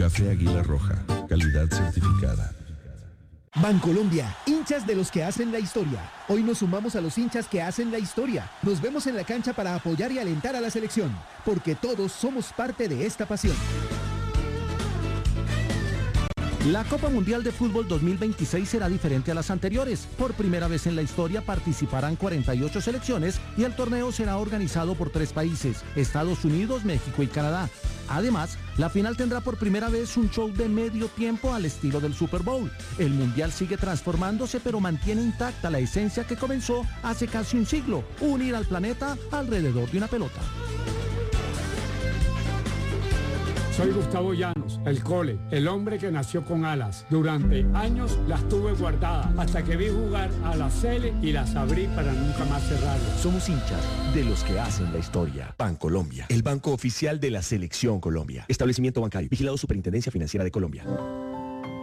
Café Águila Roja, calidad certificada. Bancolombia, hinchas de los que hacen la historia. Hoy nos sumamos a los hinchas que hacen la historia. Nos vemos en la cancha para apoyar y alentar a la selección, porque todos somos parte de esta pasión. La Copa Mundial de Fútbol 2026 será diferente a las anteriores. Por primera vez en la historia participarán 48 selecciones y el torneo será organizado por 3 países, Estados Unidos, México y Canadá. Además, la final tendrá por primera vez un show de medio tiempo al estilo del Super Bowl. El Mundial sigue transformándose, pero mantiene intacta la esencia que comenzó hace casi un siglo, unir al planeta alrededor de una pelota. Soy Gustavo Llanos, el Cole, el hombre que nació con alas. Durante años las tuve guardadas hasta que vi jugar a la Sele y las abrí para nunca más cerrarlas. Somos hinchas de los que hacen la historia. Bancolombia, el banco oficial de la Selección Colombia. Establecimiento bancario, vigilado Superintendencia Financiera de Colombia.